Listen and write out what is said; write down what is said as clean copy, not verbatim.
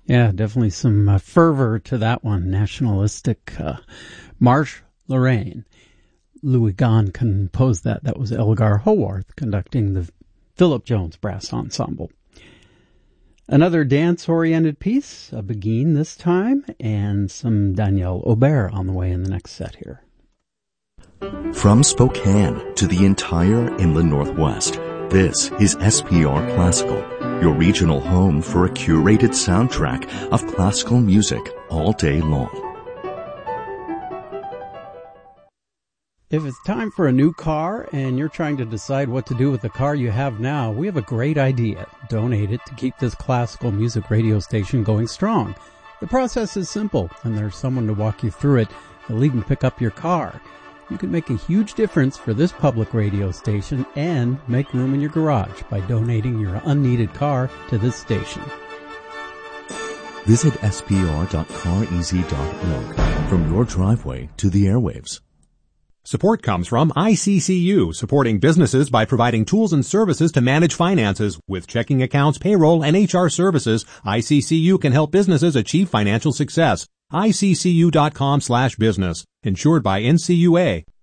Yeah, definitely some fervor to that one. Nationalistic. Marsh Lorraine. Louis Gahn composed that. That was Elgar Haworth conducting the Philip Jones Brass Ensemble. Another dance-oriented piece, a Beguine this time, and some Danielle Aubert on the way in the next set here. From Spokane to the entire inland Northwest, this is SPR Classical, your regional home for a curated soundtrack of classical music all day long. If it's time for a new car and you're trying to decide what to do with the car you have now, we have a great idea. Donate it to keep this classical music radio station going strong. The process is simple, and there's someone to walk you through it. They'll even pick up your car. You can make a huge difference for this public radio station and make room in your garage by donating your unneeded car to this station. Visit spr.careasy.org from your driveway to the airwaves. Support comes from ICCU, supporting businesses by providing tools and services to manage finances. With checking accounts, payroll, and HR services, ICCU can help businesses achieve financial success. ICCU.com/business. Insured by NCUA.